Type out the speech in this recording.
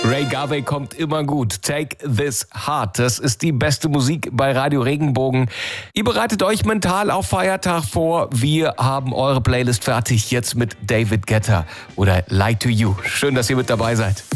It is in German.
Ray Garvey kommt immer gut. Take This Heart. Das ist die beste Musik bei Radio Regenbogen. Ihr bereitet euch mental auf Feiertag vor. Wir haben eure Playlist fertig. Jetzt mit David Guetta oder Lie to You. Schön, dass ihr mit dabei seid.